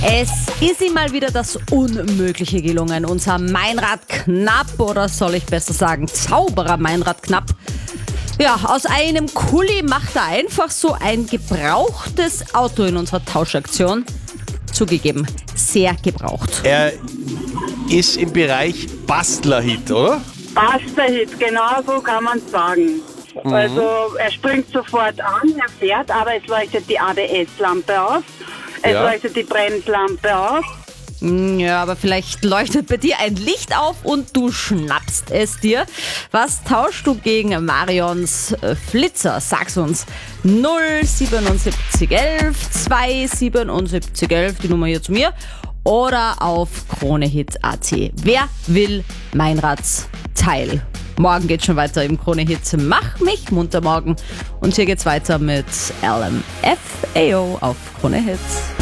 Es ist ihm mal wieder das Unmögliche gelungen. Unser Meinrad Knapp, oder soll ich besser sagen Zauberer Meinrad Knapp. Ja, aus einem Kuli macht er einfach so ein gebrauchtes Auto in unserer Tauschaktion. Zugegeben, sehr gebraucht. Er ist im Bereich Bastler-Hit, oder? Bastler-Hit, genau so kann man sagen. Also er springt sofort an, er fährt, aber es leuchtet die ABS-Lampe auf, es leuchtet die Bremslampe auf. Ja, aber vielleicht leuchtet bei dir ein Licht auf und du schnappst es dir. Was tauschst du gegen Marions Flitzer? Sag's uns. 07711 27711, die Nummer hier zu mir. Oder auf KroneHit.at. Wer will Meinrads Teil? Morgen geht's schon weiter im KroneHit. Mach mich munter morgen. Und hier geht's weiter mit LMFAO auf KroneHit.